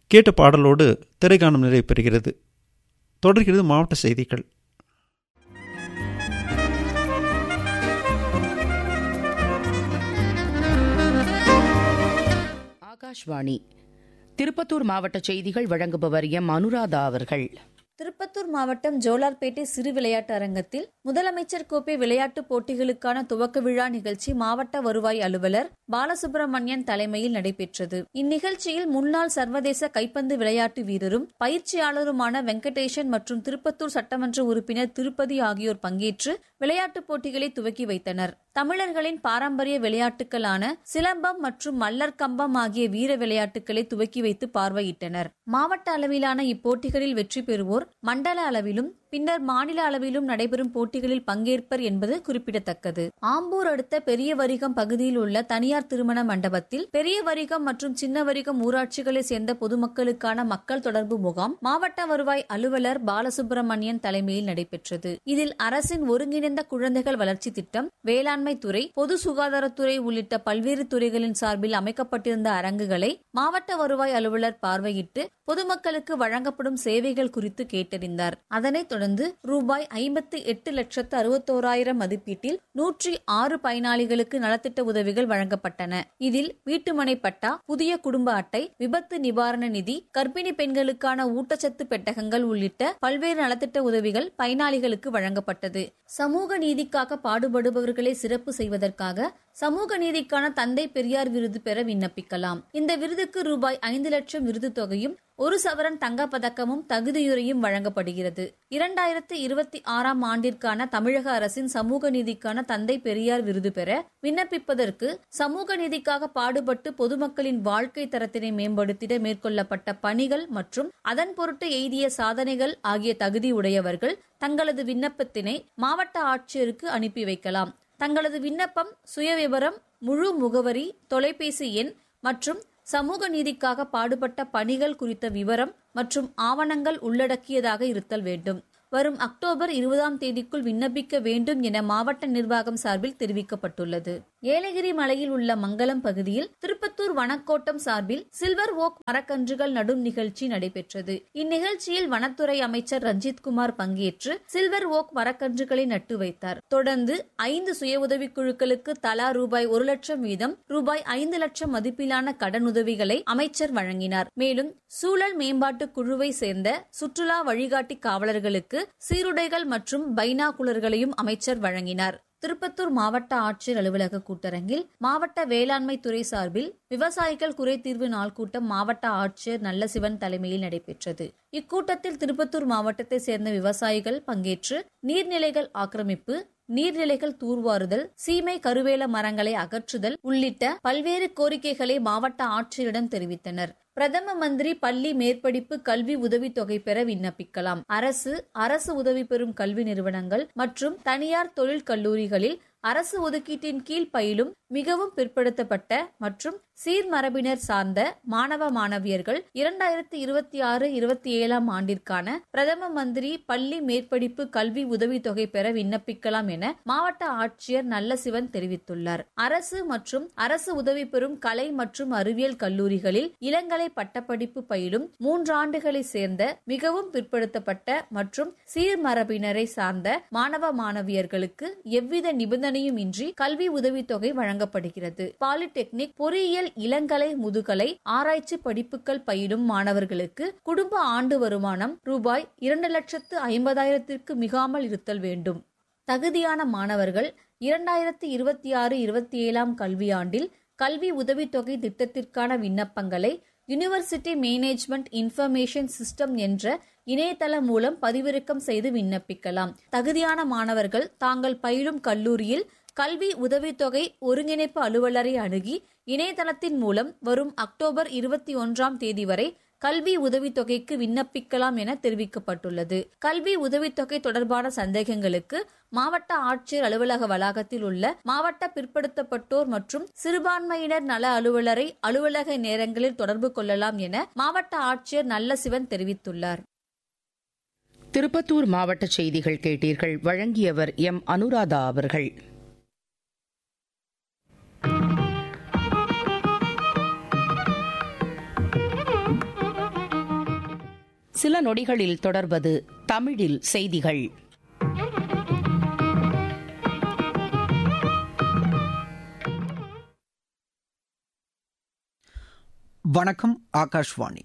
கேட்ட பாடலோடு திரைக்காணும் நிறைவு பெறுகிறது. தொடர்கிறது மாவட்ட செய்திகள். ஆகாஷ்வாணி திருப்பத்தூர் மாவட்ட செய்திகள் வழங்குபவர் எம் அனுராதா அவர்கள். திருப்பத்தூர் மாவட்டம் ஜோலார்பேட்டை சிறு விளையாட்டு அரங்கத்தில் முதலமைச்சர் கோப்பை விளையாட்டுப் போட்டிகளுக்கான துவக்க விழா நிகழ்ச்சி மாவட்ட வருவாய் அலுவலர் பாலசுப்ரமணியன் தலைமையில் நடைபெற்றது. இந்நிகழ்ச்சியில் முன்னாள் சர்வதேச கைப்பந்து விளையாட்டு வீரரும் பயிற்சியாளருமான வெங்கடேசன் மற்றும் திருப்பத்தூர் சட்டமன்ற உறுப்பினர் திருப்பதி ஆகியோர் பங்கேற்று விளையாட்டுப் போட்டிகளை துவக்கி வைத்தனர். தமிழர்களின் பாரம்பரிய விளையாட்டுகளான சிலம்பம் மற்றும் மல்லர் கம்பம் ஆகிய வீர விளையாட்டுகளை துவக்கி வைத்து பார்வையிட்டனர். மாவட்ட அளவிலான இப்போட்டிகளில் வெற்றி பெறுவோர் மண்டல அளவிலும் பின்னர் மாநில அளவிலும் நடைபெறும் போட்டிகளில் பங்கேற்பர் என்பது குறிப்பிடத்தக்கது. ஆம்பூர் அடுத்த பெரிய வரிகம் பகுதியில் உள்ள தனியார் திருமண மண்டபத்தில் பெரிய வரிகம் மற்றும் சின்ன வரிகம் ஊராட்சிகளை சேர்ந்த பொதுமக்களுக்கான மக்கள் தொடர்பு முகாம் மாவட்ட வருவாய் அலுவலர் பாலசுப்ரமணியன் தலைமையில் நடைபெற்றது. இதில் அரசின் ஒருங்கிணைந்த குழந்தைகள் வளர்ச்சி திட்டம், வேளாண்மை துறை, பொது சுகாதாரத்துறை உள்ளிட்ட பல்வேறு துறைகளின் சார்பில் அமைக்கப்பட்டிருந்த அரங்குகளை மாவட்ட வருவாய் அலுவலர் பார்வையிட்டு பொதுமக்களுக்கு வழங்கப்படும் சேவைகள் குறித்து கேட்டறிந்தார். அதனைத் தொடர்ந்து ரூபாய் 58,61,000 மதிப்பீட்டில் 106 பயனாளிகளுக்கு நலத்திட்ட உதவிகள் வழங்கப்பட்டன. இதில் வீட்டுமனை பட்டா, புதிய குடும்ப அட்டை, விபத்து நிவாரண நிதி, கர்ப்பிணி பெண்களுக்கான ஊட்டச்சத்து பெட்டகங்கள் உள்ளிட்ட பல்வேறு நலத்திட்ட உதவிகள் பயனாளிகளுக்கு வழங்கப்பட்டது. சமூக நீதிக்காக பாடுபடுபவர்களை சிறப்பு செய்வதற்காக சமூக நீதிக்கான தந்தை பெரியார் விருது பெற விண்ணப்பிக்கலாம். இந்த விருதுக்கு ரூபாய் 5 லட்சம் விருது தொகையும் 1 சவரன் தங்கப்பதக்கமும் தகுதியுரையும் வழங்கப்படுகிறது. 2026 ஆண்டிற்கான தமிழக அரசின் சமூக நீதிக்கான தந்தை பெரியார் விருது பெற விண்ணப்பிப்பதற்கு சமூக நீதிக்காக பாடுபட்டு பொதுமக்களின் வாழ்க்கை தரத்தினை மேம்படுத்திட மேற்கொள்ளப்பட்ட பணிகள் மற்றும் அதன் பொருட்டு எய்திய சாதனைகள் ஆகிய தகுதி உடையவர்கள் தங்களது விண்ணப்பத்தினை மாவட்ட ஆட்சியருக்கு அனுப்பி வைக்கலாம். தங்களது விண்ணப்பம், சுயவிவரம், முழு முகவரி, தொலைபேசி எண் மற்றும் சமூக நீதிக்காக பாடுபட்ட பணிகள் குறித்த விவரம் மற்றும் ஆவணங்கள் உள்ளடக்கியதாக இருத்தல் வேண்டும். வரும் அக்டோபர் 20ஆம் தேதிக்குள் விண்ணப்பிக்க வேண்டும் என மாவட்ட நிர்வாகம் சார்பில் தெரிவிக்கப்பட்டுள்ளது. ஏலகிரி மலையில் உள்ள மங்கலம் பகுதியில் திருப்பத்தூர் வனக்கோட்டம் சார்பில் சில்வர் ஓக் மரக்கன்றுகள் நடும் நிகழ்ச்சி நடைபெற்றது. இந்நிகழ்ச்சியில் வனத்துறை அமைச்சர் ரஞ்சித்குமார் பங்கேற்று சில்வர் ஓக் மரக்கன்றுகளை நட்டு வைத்தார். தொடர்ந்து 5 சுய உதவிக்குழுக்களுக்கு தலா ரூபாய் 1 லட்சம் வீதம் ரூபாய் 5 லட்சம் மதிப்பிலான கடனுதவிகளை அமைச்சர் வழங்கினார். மேலும் சூழல் மேம்பாட்டு குழுவை சேர்ந்த சுற்றுலா வழிகாட்டி காவலர்களுக்கு சீருடைகள் மற்றும் பைனாகுலர்களையும் அமைச்சர் வழங்கினார். திருப்பத்தூர் மாவட்ட ஆட்சியர் அலுவலக கூட்டரங்கில் மாவட்ட வேளாண்மை துறை சார்பில் விவசாயிகள் குறைதீர்வு நாள் கூட்டம் மாவட்ட ஆட்சியர் நல்லசிவன் தலைமையில் நடைபெற்றது. இக்கூட்டத்தில் திருப்பத்தூர் மாவட்டத்தை சேர்ந்த விவசாயிகள் பங்கேற்று நீர்நிலைகள் ஆக்கிரமிப்பு, நீர்நிலைகள் தூர்வாறுதல், சீமை கருவேல மரங்களை அகற்றுதல் உள்ளிட்ட பல்வேறு கோரிக்கைகளை மாவட்ட ஆட்சியரிடம் தெரிவித்தனர். பிரதம மந்திரி பள்ளி மேற்படிப்பு கல்வி உதவித்தொகை பெற விண்ணப்பிக்கலாம். அரசு உதவி பெறும் கல்வி நிறுவனங்கள் மற்றும் தனியார் தொழில் கல்லூரிகளில் அரசு ஒதுக்கீட்டின் கீழ் பயிலும் மிகவும் பிற்படுத்தப்பட்ட மற்றும் சீர்மரபினர் சார்ந்த மாணவ மாணவியர்கள் 2026-27 ஆண்டிற்கான பிரதம மந்திரி பள்ளி மேற்படிப்பு கல்வி உதவித்தொகை பெற விண்ணப்பிக்கலாம் என மாவட்ட ஆட்சியர் நல்லசிவன் தெரிவித்துள்ளார். அரசு மற்றும் அரசு உதவி பெறும் கலை மற்றும் அறிவியல் கல்லூரிகளில் இளங்கலை பட்டப்படிப்பு பயிலும் 3 ஆண்டுகளை சேர்ந்த மிகவும் பிற்படுத்தப்பட்ட மற்றும் சீர்மரபினரை சார்ந்த மாணவ மாணவியர்களுக்கு எவ்வித நிபந்தனையும் இன்றி கல்வி உதவித்தொகை வழங்கப்படுகிறது. பாலிடெக்னிக், பொறியியல், இளங்கலை, முதுகலை, ஆராய்ச்சி படிப்புகள் பயிலும் மாணவர்களுக்கு குடும்ப ஆண்டு வருமானம் ரூபாய் 2,50,000 மிகாமல் இருத்தல் வேண்டும். தகுதியான மாணவர்கள் 2026-27 கல்வியாண்டில் கல்வி உதவித்தொகை திட்டத்திற்கான விண்ணப்பங்களை யுனிவர்சிட்டி மேனேஜ்மெண்ட் இன்ஃபர்மேஷன் சிஸ்டம் என்ற இணையதளம் மூலம் பதிவிறக்கம் செய்து விண்ணப்பிக்கலாம். தகுதியான மாணவர்கள் தாங்கள் பயிலும் கல்லூரியில் கல்வி உதவித்தொகை ஒருங்கிணைப்பு அலுவலரை அணுகி இணையதளத்தின் மூலம் வரும் அக்டோபர் 21ஆம் தேதி வரை கல்வி உதவித்தொகைக்கு விண்ணப்பிக்கலாம் என தெரிவிக்கப்பட்டுள்ளது. கல்வி உதவித்தொகை தொடர்பான சந்தேகங்களுக்கு மாவட்ட ஆட்சியர் அலுவலக வளாகத்தில் உள்ள மாவட்ட பிற்படுத்தப்பட்டோர் மற்றும் சிறுபான்மையினர் நல அலுவலரை அலுவலக நேரங்களில் தொடர்பு கொள்ளலாம் என மாவட்ட ஆட்சியர் நல்லசிவன் தெரிவித்துள்ளார். திருப்பத்தூர் மாவட்ட செய்திகள் கேட்டீர்கள். வழங்கியவர் எம் அனுராதா அவர்கள். சில நொடிகளில் தொடர்வது தமிழில் செய்திகள். வணக்கம். ஆகாஷ்வாணி.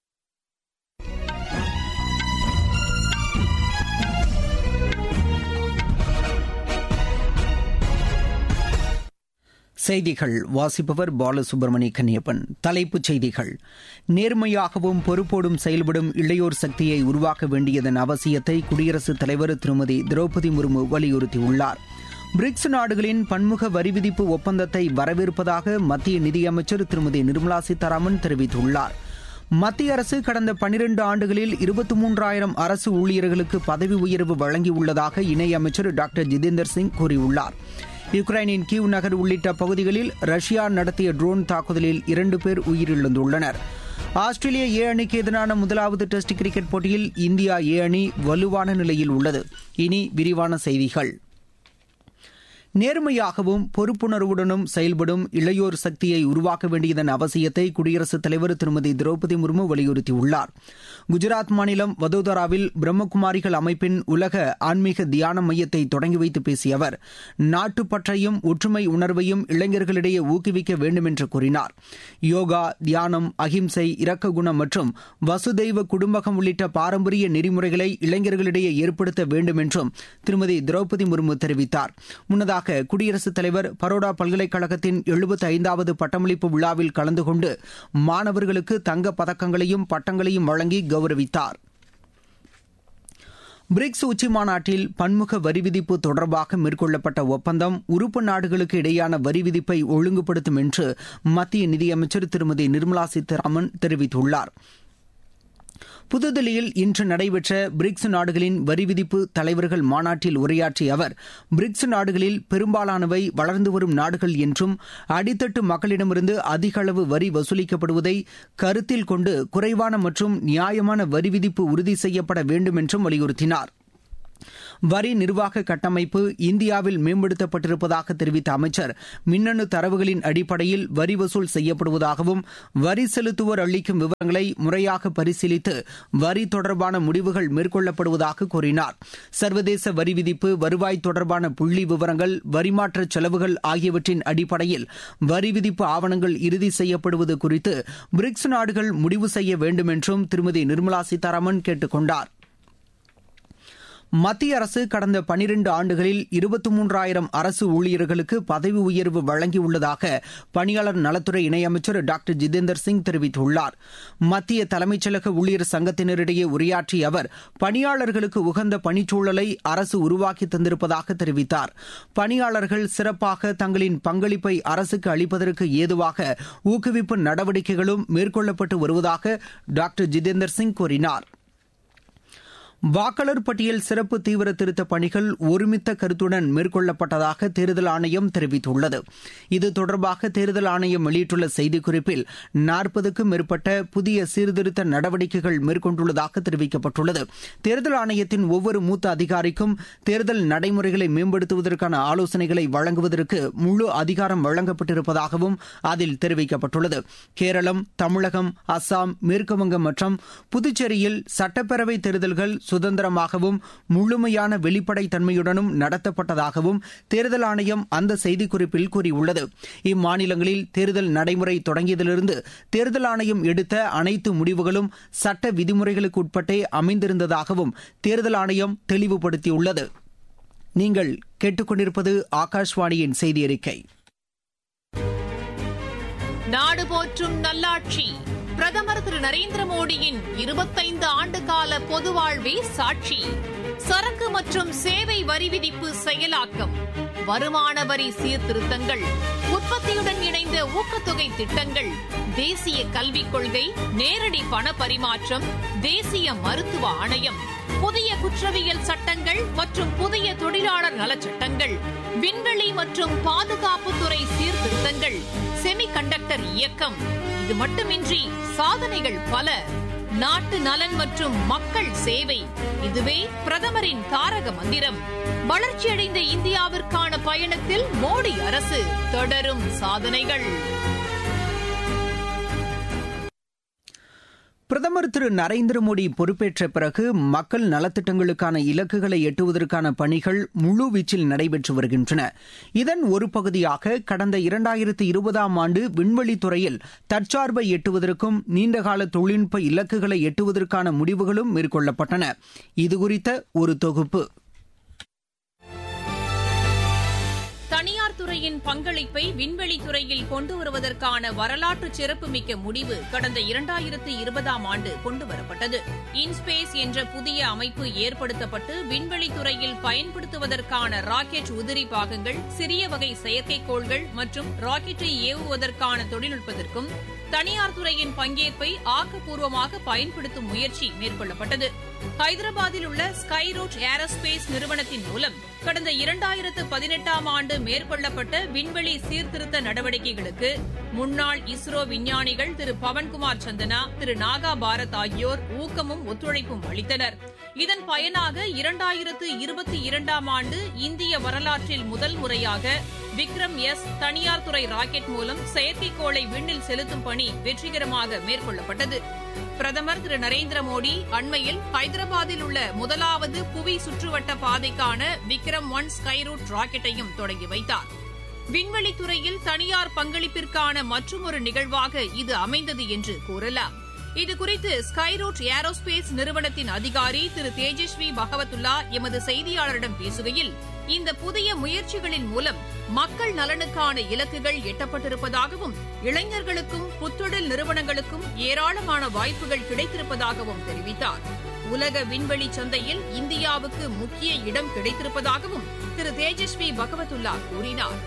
செய்திகள் வாசிப்பவர் பாலசுப்ரமணிய கன்னியப்பன். தலைப்புச் செய்திகள்: நேர்மையாகவும் பொறுப்போடும் செயல்படும் இளையோர் சக்தியை உருவாக்க வேண்டியதன் அவசியத்தை குடியரசுத் தலைவர் திருமதி திரௌபதி முர்மு வலியுறுத்தியுள்ளார். பிரிக்ஸ் நாடுகளின் பன்முக வரி விதிப்பு ஒப்பந்தத்தை வரவேற்பதாக மத்திய நிதியமைச்சர் திருமதி நிர்மலா சீதாராமன் தெரிவித்துள்ளார். மத்திய அரசு கடந்த 12 ஆண்டுகளில் 23,000 அரசு ஊழியர்களுக்கு பதவி உயர்வு வழங்கியுள்ளதாக இணையமைச்சர் டாக்டர் ஜிதேந்தர் சிங் கூறியுள்ளார். யுக்ரைனின் கீவ் நகர் உள்ளிட்ட பகுதிகளில் ரஷ்யா நடத்திய ட்ரோன் தாக்குதலில் 2 பேர் உயிரிழந்துள்ளனர். ஆஸ்திரேலிய ஏ அணிக்கு எதிரான முதலாவது டெஸ்ட் கிரிக்கெட் போட்டியில் இந்தியா ஏ அணி வலுவான நிலையில் உள்ளது. இனி விரிவான செய்திகள். நேர்மையாகவும் பொறுப்புணர்வுடனும் செயல்படும் இளையோர் சக்தியை உருவாக்க வேண்டியதன் அவசியத்தை குடியரசுத் தலைவர் திருமதி திரௌபதி முர்மு வலியுறுத்தியுள்ளார். குஜராத் மாநிலம் வதோதராவில் பிரம்மகுமாரிகள் அமைப்பின் உலக ஆன்மீக தியான மையத்தை தொடங்கி வைத்து பேசிய அவர், நாட்டுப்பற்றையும் ஒற்றுமை உணர்வையும் இளைஞர்களிடையே ஊக்குவிக்க வேண்டும் என்று கூறினார். யோகா, தியானம், அகிம்சை, இரக்க குணம் மற்றும் வசுதெய்வ குடும்பகம் உள்ளிட்ட பாரம்பரிய நெறிமுறைகளை இளைஞர்களிடையே ஏற்படுத்த வேண்டும் என்றும் திருமதி திரௌபதி முர்மு தெரிவித்தார். முன்னதாக குடியரசுத் தலைவர் பரோடா பல்கலைக்கழகத்தின் 75வது பட்டமளிப்பு விழாவில் கலந்து கொண்டு மாணவர்களுக்கு தங்கப் பதக்கங்களையும் பட்டங்களையும் வழங்கி கௌரவித்தார். பிரிக்ஸ் உச்சிமாநாட்டில் பன்முக வரி விதிப்பு தொடர்பாக மேற்கொள்ளப்பட்ட ஒப்பந்தம் உறுப்பு நாடுகளுக்கு இடையேயான வரி விதிப்பை ஒழுங்குபடுத்தும் என்று மத்திய நிதியமைச்சர் திருமதி நிர்மலா சீதாராமன் தெரிவித்துள்ளார். புதுதில்லியில் இன்று நடைபெற்ற பிரிக்ஸ் நாடுகளின் வரி விதிப்பு தலைவர்கள் மாநாட்டில் உரையாற்றிய அவர், பிரிக்ஸ் நாடுகளில் பெரும்பாலானவை வளர்ந்து வரும் நாடுகள் என்றும் அடித்தட்டு மக்களிடமிருந்து அதிக அளவு வரி வசூலிக்கப்படுவதை கருத்தில் கொண்டு குறைவான மற்றும் நியாயமான வரி விதிப்பு உறுதி செய்யப்பட வேண்டும் என்றும் வலியுறுத்தினார். வரி நிர்வாக கட்டமைப்பு இந்தியாவில் மேம்படுத்தப்பட்டிருப்பதாக தெரிவித்த அமைச்சர், மின்னணு தரவுகளின் அடிப்படையில் வரி வசூல் செய்யப்படுவதாகவும் வரி செலுத்துவோர் அளிக்கும் விவரங்களை முறையாக பரிசீலித்து வரி தொடர்பான முடிவுகள் மேற்கொள்ளப்படுவதாக கூறினார். சர்வதேச வரி விதிப்பு, வருவாய் தொடர்பான புள்ளி விவரங்கள், வரிமாற்ற செலவுகள் ஆகியவற்றின் அடிப்படையில் வரி விதிப்பு ஆவணங்கள் இறுதி செய்யப்படுவது குறித்து பிரிக்ஸ் நாடுகள் முடிவு செய்ய வேண்டும் என்றும் திருமதி நிர்மலா சீதாராமன் கேட்டுக் கொண்டார். மத்திய அரசு கடந்த 12 ஆண்டுகளில் 23,000 அரசு ஊழியர்களுக்கு பதவி உயர்வு வழங்கியுள்ளதாக பணியாளர் நலத்துறை இணையமைச்சர் டாக்டர் ஜிதேந்தர் சிங் தெரிவித்துள்ளார். மத்திய தலைமைச் செயலக ஊழியர் சங்கத்தினரிடையே உரையாற்றிய அவர், பணியாளர்களுக்கு உகந்த பணிச்சூழலை அரசு உருவாக்கி தந்திருப்பதாக தெரிவித்தார். பணியாளர்கள் சிறப்பாக தங்களின் பங்களிப்பை அரசுக்கு அளிப்பதற்கு ஏதுவாக ஊக்குவிப்பு நடவடிக்கைகளும் மேற்கொள்ளப்பட்டு வருவதாக டாக்டர் ஜிதேந்தர் சிங் கூறினார். வாக்காளர் பட்டியல் சிறப்பு தீவிர திருத்தப் பணிகள் ஒருமித்த கருத்துடன் மேற்கொள்ளப்பட்டதாக தேர்தல் ஆணையம் தெரிவித்துள்ளது. இது தொடர்பாக தேர்தல் ஆணையம் வெளியிட்டுள்ள செய்திக்குறிப்பில் 40க்கும் மேற்பட்ட புதிய சீர்திருத்த நடவடிக்கைகள் மேற்கொண்டுள்ளதாக தெரிவிக்கப்பட்டுள்ளது. தேர்தல் ஆணையத்தின் ஒவ்வொரு மூத்த அதிகாரிக்கும் தேர்தல் நடைமுறைகளை மேம்படுத்துவதற்கான ஆலோசனைகளை வழங்குவதற்கு முழு அதிகாரம் வழங்கப்பட்டிருப்பதாகவும் அதில் தெரிவிக்கப்பட்டுள்ளது. கேரளம், தமிழகம், அஸ்ஸாம், மேற்குவங்கம் மற்றும் புதுச்சேரியில் சட்டப்பேரவை தேர்தல்கள் சுதந்திரமாகவும் முழுமையான வெளிப்படைத் தன்மையுடனும் நடத்தப்பட்டதாகவும் தேர்தல் ஆணையம் அந்த செய்திக்குறிப்பில் கூறியுள்ளது. இம்மாநிலங்களில் தேர்தல் நடைமுறை தொடங்கியதிலிருந்து தேர்தல் ஆணையம் எடுத்த அனைத்து முடிவுகளும் சட்ட விதிமுறைகளுக்கு உட்பட்டே அமைந்திருந்ததாகவும் தேர்தல் ஆணையம் தெளிவுபடுத்தியுள்ளது. நீங்கள் கேட்டுக்கொண்டிருப்பது ஆகாஷ்வாணியின் செய்தி அறிக்கை. நாடு போற்றும் நல்லாட்சி பிரதமர் திரு நரேந்திர மோடியின் 25 ஆண்டு கால பொது வாழ்வே சாட்சி. சரக்கு மற்றும் சேவை வரி விதிப்பு செயலாக்கம், வருமான வரி சீர்திருத்தங்கள், உற்பத்தியுடன் இணைந்த ஊக்கத்தொகை திட்டங்கள், தேசிய கல்விக் கொள்கை, நேரடி பண பரிமாற்றம், தேசிய மருத்துவ ஆணையம், புதிய குற்றவியல் சட்டங்கள் மற்றும் புதிய தொழிலாளர் நலச்சட்டங்கள், விண்வெளி மற்றும் பாதுகாப்புத்துறை சீர்திருத்தங்கள், செமிகண்டக்டர் இயக்கம். இது மட்டுமின்றி சாதனைகள் பல. நாட்டு நலன் மற்றும் மக்கள் சேவை, இதுவே பிரதமரின் தாரக மந்திரம். வளர்ச்சியடைந்த இந்தியாவிற்கான பயணத்தில் மோடி அரசு தொடரும் சாதனைகள். பிரதமர் திரு நரேந்திர மோடி பொறுப்பேற்ற பிறகு மக்கள் நலத்திட்டங்களுக்கான இலக்குகளை எட்டுவதற்கான பணிகள் முழுவீச்சில் நடைபெற்று வருகின்றன. இதன் ஒரு பகுதியாக கடந்த 2020ஆம் ஆண்டு விண்வெளித்துறையில் தற்சார்பை எட்டுவதற்கும் நீண்டகால தொழில்நுட்ப இலக்குகளை எட்டுவதற்கான முடிவுகளும் மேற்கொள்ளப்பட்டன. இதுகுறித்த ஒரு தொகுப்பு. தனியார் துறையின் பங்களிப்பை விண்வெளித்துறையில் கொண்டு வருவதற்கான வரலாற்று சிறப்புமிக்க முடிவு கடந்த 2020ஆம் ஆண்டு கொண்டுவரப்பட்டது. இன்ஸ்பேஸ் என்ற புதிய அமைப்பு ஏற்படுத்தப்பட்டு விண்வெளித்துறையில் பயன்படுத்துவதற்கான ராக்கெட் உதிரி பாகங்கள், சிறிய வகை செயற்கைக்கோள்கள் மற்றும் ராக்கெட்டை ஏவுவதற்கான தொழில்நுட்பத்திற்கும் தனியார் துறையின் பங்கேற்பை ஆக்கப்பூர்வமாக பயன்படுத்தும் முயற்சி மேற்கொள்ளப்பட்டது. ஹைதராபாத்தில் உள்ள ஸ்கைரூட் ஏரோஸ்பேஸ் நிறுவனத்தின் மூலம் கடந்த 2018ஆம் ஆண்டு மேற்கொள்ளப்பட்ட விண்வெளி சீர்திருத்த நடவடிக்கைகளுக்கு முன்னாள் இஸ்ரோ விஞ்ஞானிகள் திரு பவன்குமார் சந்தனா, திரு நாகா பாரத் ஆகியோர் ஊக்கமும் ஒத்துழைப்பும் அளித்தனர். இதன் பயனாக 2022ஆம் ஆண்டு இந்திய வரலாற்றில் முதல் முறையாக விக்ரம் எஸ் தனியார் துறை ராக்கெட் மூலம் செயற்கைக்கோளை விண்ணில் செலுத்தும் பணி வெற்றிகரமாக மேற்கொள்ளப்பட்டது. பிரதமர் திரு நரேந்திர மோடி அண்மையில் ஹைதராபாத்தில் உள்ள முதலாவது புவி சுற்றுவட்ட பாதைக்கான விக்ரம் 1 ஸ்கைரூட் ராக்கெட்டையும் தொடங்கி வைத்தார். விண்வெளித்துறையில் தனியார் பங்களிப்பிற்கான மற்றொரு நிகழ்வாக இது அமைந்தது என்று கூறலாம். இதுகுறித்து ஸ்கைரூட் ஏரோஸ்பேஸ் நிறுவனத்தின் அதிகாரி திரு தேஜஸ்வி பகவத்துல்லா எமது செய்தியாளரிடம் பேசுகையில், இந்த புதிய முயற்சிகளின் மூலம் மக்கள் நலனுக்கான இலக்குகள் எட்டப்பட்டிருப்பதாகவும் இளைஞர்களுக்கும் புத்தொழில் நிறுவனங்களுக்கும் ஏராளமான வாய்ப்புகள் கிடைத்திருப்பதாகவும் தெரிவித்தார். உலக விண்வெளி சந்தையில் இந்தியாவுக்கு முக்கிய இடம் கிடைத்திருப்பதாகவும் திரு தேஜஸ்வி பகவத்துல்லா கூறினார்.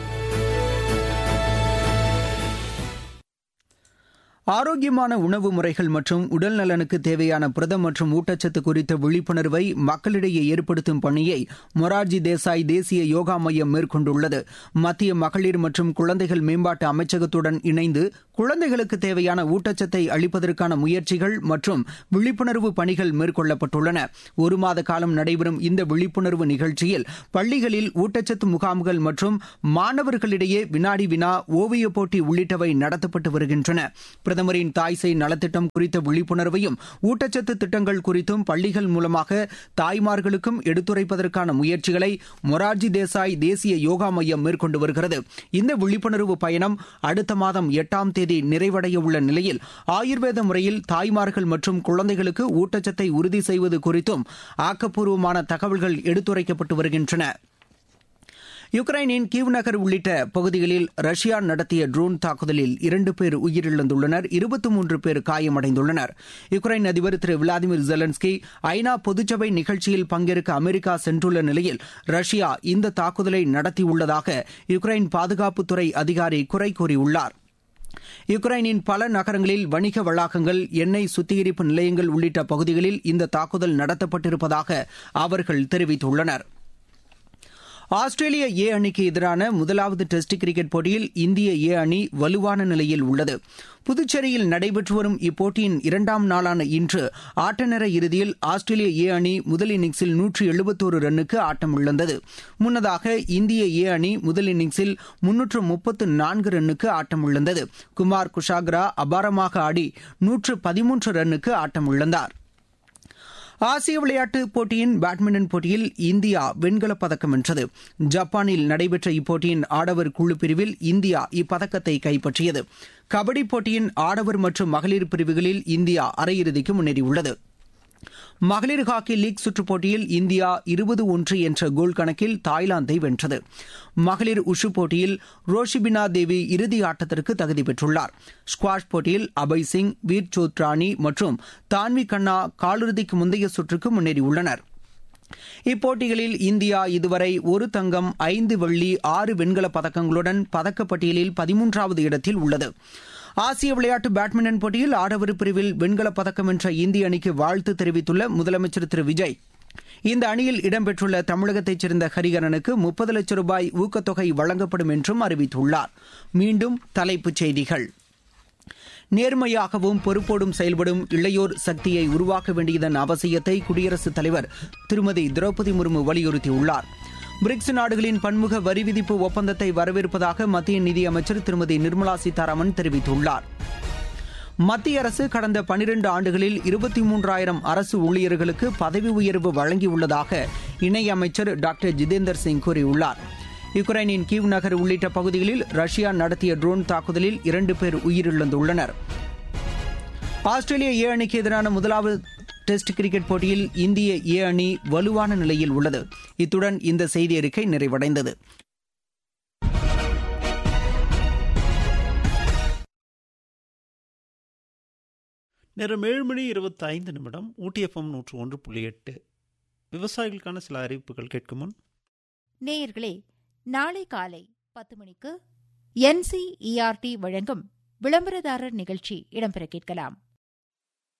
ஆரோக்கியமான உணவு முறைகள் மற்றும் உடல் நலனுக்கு தேவையான புரதம் மற்றும் ஊட்டச்சத்து குறித்த விழிப்புணர்வை மக்களிடையே ஏற்படுத்தும் பணியை மொரார்ஜி தேசாய் தேசிய யோகா மையம் மேற்கொண்டுள்ளது. மத்திய மகளிர் மற்றும் குழந்தைகள் மேம்பாட்டு அமைச்சகத்துடன் இணைந்து குழந்தைகளுக்கு தேவையான ஊட்டச்சத்தை அளிப்பதற்கான முயற்சிகள் மற்றும் விழிப்புணர்வு பணிகள் மேற்கொள்ளப்பட்டுள்ளன. ஒரு மாத காலம் நடைபெறும் இந்த விழிப்புணர்வு நிகழ்ச்சியில் பள்ளிகளில் ஊட்டச்சத்து முகாம்கள் மற்றும் மாணவர்களிடையே வினாடி வினா, ஓவிய போட்டி உள்ளிட்டவை நடத்தப்பட்டு வருகின்றன. பிரதமரின் தாய் சேய் நலத்திட்டம் குறித்த விழிப்புணர்வையும் ஊட்டச்சத்து திட்டங்கள் குறித்தும் பள்ளிகள் மூலமாக தாய்மார்களுக்கும் எடுத்துரைப்பதற்கான முயற்சிகளை மொரார்ஜி தேசாய் தேசிய யோகா மையம் மேற்கொண்டு வருகிறது. இந்த விழிப்புணர்வு பயணம் அடுத்த மாதம் 8ஆம் தேதி நிறைவடைய உள்ள நிலையில் ஆயுர்வேத முறையில் தாய்மார்கள் மற்றும் குழந்தைகளுக்கு ஊட்டச்சத்தை உறுதி செய்வது குறித்தும் ஆக்கப்பூர்வமான தகவல்கள் எடுத்துரைக்கப்பட்டு வருகின்றன. யுக்ரைனின் கீவ் நகர் உள்ளிட்ட பகுதிகளில் ரஷ்யா நடத்திய ட்ரோன் தாக்குதலில் 2 பேர் உயிரிழந்துள்ளனர், 23 பேர் காயமடைந்துள்ளனர். யுக்ரைன் அதிபர் திரு விளாடிமிர் ஜெலன்ஸ்கி ஐநா பொதுச்சபை நிகழ்ச்சியில் பங்கேற்க அமெரிக்கா சென்றுள்ள நிலையில் ரஷ்யா இந்த தாக்குதலை நடத்தியுள்ளதாக யுக்ரைன் பாதுகாப்புத்துறை அதிகாரி குறை கூறியுள்ளார். யுக்ரைனின் பல நகரங்களில் வணிக வளாகங்கள், எண்ணெய் சுத்திகரிப்பு நிலையங்கள் உள்ளிட்ட பகுதிகளில் இந்த தாக்குதல் நடத்தப்பட்டிருப்பதாக அவர்கள் தெரிவித்துள்ளனர். ஆஸ்திரேலிய ஏ அணிக்கு எதிரான முதலாவது டெஸ்ட் கிரிக்கெட் போட்டியில் இந்திய ஏ அணி வலுவான நிலையில் உள்ளது. புதுச்சேரியில் நடைபெற்று வரும் இப்போட்டியின் 2ஆம் நாளான இன்று ஆட்டநேர இறுதியில் ஆஸ்திரேலிய ஏ அணி முதல் இன்னிங்ஸில் 171 ரன்னுக்கு ஆட்டமிழந்தது. முன்னதாக இந்திய ஏ அணி முதல் இன்னிங்ஸில் 334 ரன்னுக்கு ஆட்டமிழந்தது. குமார் குஷாக்ரா அபாரமாக ஆடி 113 ரன்னுக்கு ஆட்டமிழந்தார். ஆசிய விளையாட்டுப் போட்டியின் பேட்மிண்டன் போட்டியில் இந்தியா வெண்கலப் பதக்கம் வென்றது. ஜப்பானில் நடைபெற்ற இப்போட்டியின் ஆடவர் குழு பிரிவில் இந்தியா இப்பதக்கத்தை கைப்பற்றியது. கபடி போட்டியின் ஆடவர் மற்றும் மகளிர் பிரிவுகளில் இந்தியா அரையிறுதிக்கு முன்னேறியுள்ளது. மகளிர் ஹாக்கி லீக் சுற்றுப் போட்டியில் இந்தியா 20-1 என்ற கோல் கணக்கில் தாய்லாந்தை வென்றது. மகளிர் உஷு போட்டியில் ரோஷிபினா தேவி இறுதி ஆட்டத்திற்கு தகுதி பெற்றுள்ளார். ஸ்குவாஷ் போட்டியில் அபய் சிங், வீர் சோத்ரானி மற்றும் தான்வி கண்ணா காலிறுதிக்கு முந்தைய சுற்றுக்கு முன்னேறியுள்ளனர். இப்போட்டிகளில் இந்தியா இதுவரை 1 தங்கம், 5 வெள்ளி, 6 வெண்கலப் பதக்கங்களுடன் பதக்கப்பட்டியலில் 13வது இடத்தில் உள்ளது. ஆசிய விளையாட்டு பேட்மிண்டன் போட்டியில் ஆடவர் பிரிவில் வெண்கலப் பதக்கம் வென்ற இந்திய அணிக்கு வாழ்த்து தெரிவித்துள்ள முதலமைச்சர் திரு விஜய், இந்த அணியில் இடம்பெற்றுள்ள தமிழகத்தைச் சேர்ந்த ஹரிகரனுக்கு 30 லட்சம் ரூபாய் ஊக்கத்தொகை வழங்கப்படும் என்றும் அறிவித்துள்ளார். மீண்டும் தலைப்புச் செய்திகள். நேர்மையாகவும் பொறுப்போடும் செயல்படும் இளையோர் சக்தியை உருவாக்க வேண்டியதன் அவசியத்தை குடியரசுத் தலைவர் திருமதி திரௌபதி முர்மு வலியுறுத்தியுள்ளார். பிரிக்ஸ் நாடுகளின் பன்முக வரி விதிப்பு ஒப்பந்தத்தை வரவேற்பதாக மத்திய நிதியமைச்சர் திருமதி நிர்மலா சீதாராமன் தெரிவித்துள்ளார். மத்திய அரசு கடந்த 12 ஆண்டுகளில் 23,000 அரசு ஊழியர்களுக்கு பதவி உயர்வு வழங்கியுள்ளதாக இணையமைச்சர் டாக்டர் ஜிதேந்தர் சிங் கூறியுள்ளார். யுக்ரைனின் கீவ் நகர் உள்ளிட்ட பகுதிகளில் ரஷ்யா நடத்திய ட்ரோன் தாக்குதலில் 2 பேர் உயிரிழந்துள்ளனர். ஆஸ்திரேலிய ஏ அணிக்கு எதிரான முதலாவது டெஸ்ட் கிரிக்கெட் போட்டியில் இந்திய ஏ அணி வலுவான நிலையில் உள்ளது. இத்துடன் இந்த செய்தி அறிக்கை நிறைவடைந்தது. நேரம் 7:25 ஊட்டி FM 101.8. விவசாயிகளுக்கான சில அறிவிப்புகள் கேட்கும் முன், நேயர்களே, நாளை காலை 10 மணிக்கு NCERT வழங்கும் விளம்பரதாரர் நிகழ்ச்சி இடம்பெற கேட்கலாம்.